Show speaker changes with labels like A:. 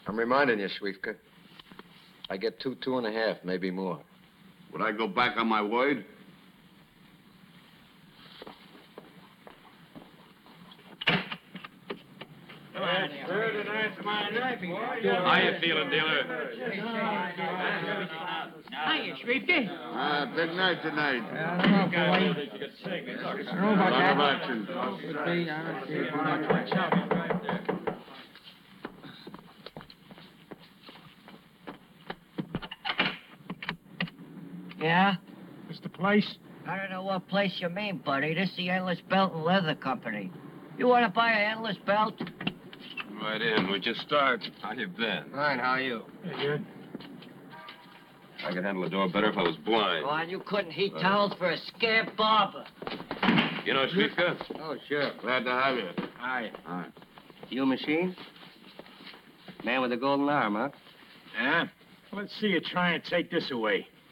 A: I'm reminding you, Schwiefka. I get 2.5, maybe more.
B: Would I go back on my word?
C: How you feeling, dealer?
D: Hiya, Schwiefka.
B: Big night tonight.
D: I don't know, boy. I don't know about
B: Lot of
D: that.
B: action.
D: Could be, I don't see. Yeah?
E: It's the place?
D: I don't know what place you mean, buddy. This is the Endless Belt and Leather Company. You want to buy an endless belt?
C: Right in. We just start. How you been?
A: Fine, how are you?
E: Yeah, good.
C: I could handle the door better if I was blind.
D: Go on, you couldn't heat towels for a scamp barber.
C: You know Schwiefka?
B: Oh, sure. Glad to have you.
D: Hi.
B: Hi.
D: You machine? Man with the golden arm, huh?
E: Yeah? Let's see you try and take this away.